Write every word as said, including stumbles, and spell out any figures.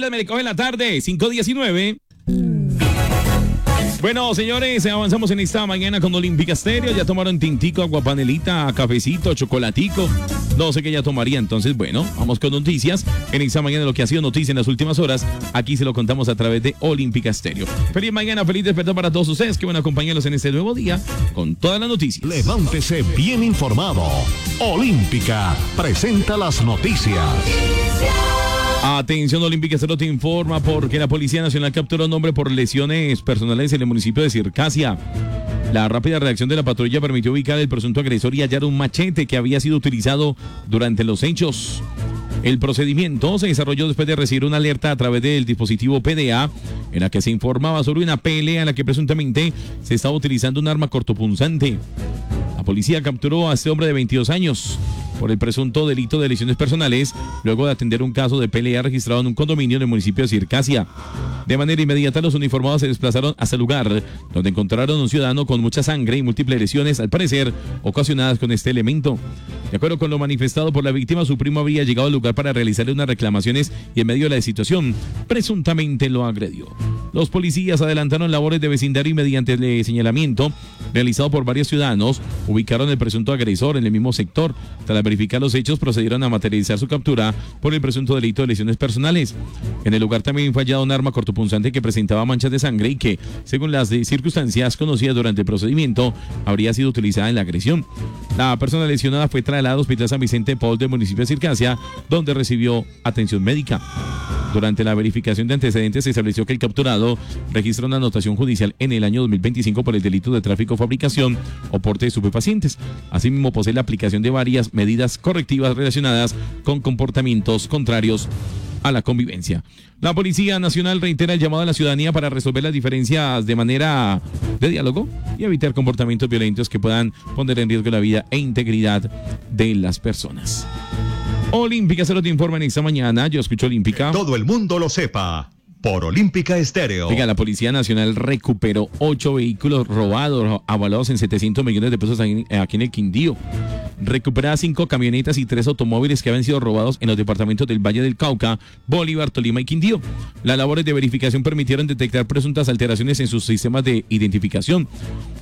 me le coge la tarde, cinco diecinueve. Bueno, señores, avanzamos en esta mañana con Olímpica Estéreo. Ya tomaron tintico, aguapanelita, cafecito, chocolatico. No sé qué ya tomaría. Entonces, bueno, vamos con noticias. En esta mañana lo que ha sido noticia en las últimas horas, aquí se lo contamos a través de Olímpica Estéreo. Feliz mañana, feliz despertar para todos ustedes que van a acompañarnos en este nuevo día con todas las noticias. Levántese bien informado. Olímpica presenta las noticias. Atención, Olímpica Estéreo te informa porque la Policía Nacional capturó a un hombre por lesiones personales en el municipio de Circasia. La rápida reacción de la patrulla permitió ubicar al presunto agresor y hallar un machete que había sido utilizado durante los hechos. El procedimiento se desarrolló después de recibir una alerta a través del dispositivo P D A en la que se informaba sobre una pelea en la que presuntamente se estaba utilizando un arma cortopunzante. La policía capturó a este hombre de veintidós años por el presunto delito de lesiones personales, luego de atender un caso de pelea registrado en un condominio en el municipio de Circasia. De manera inmediata, los uniformados se desplazaron hasta el lugar, donde encontraron un ciudadano con mucha sangre y múltiples lesiones, al parecer, ocasionadas con este elemento. De acuerdo con lo manifestado por la víctima, su primo habría llegado al lugar para realizarle unas reclamaciones y en medio de la situación, presuntamente lo agredió. Los policías adelantaron labores de vecindario y mediante el señalamiento realizado por varios ciudadanos, ubicaron el presunto agresor en el mismo sector. Tras verificar los hechos, procedieron a materializar su captura por el presunto delito de lesiones personales. En el lugar también fue hallado un arma cortopunzante que presentaba manchas de sangre y que, según las circunstancias conocidas durante el procedimiento, habría sido utilizada en la agresión. La persona lesionada fue trasladada al Hospital San Vicente de Paul del municipio de Circasia, donde recibió atención médica. Durante la verificación de antecedentes se estableció que el capturado registró una anotación judicial en el año dos mil veinticinco por el delito de tráfico, fabricación o porte de estupefacientes. Asimismo, posee la aplicación de varias medidas correctivas relacionadas con comportamientos contrarios a la convivencia. La Policía Nacional reitera el llamado a la ciudadanía para resolver las diferencias de manera de diálogo y evitar comportamientos violentos que puedan poner en riesgo la vida e integridad de las personas. Olímpica se lo te informa en esta mañana. Yo escucho Olímpica. Todo el mundo lo sepa. Por Olímpica Estéreo. Oiga, la Policía Nacional recuperó ocho vehículos robados, avalados en setecientos millones de pesos aquí en el Quindío. Recuperada cinco camionetas y tres automóviles que habían sido robados en los departamentos del Valle del Cauca, Bolívar, Tolima y Quindío. Las labores de verificación permitieron detectar presuntas alteraciones en sus sistemas de identificación.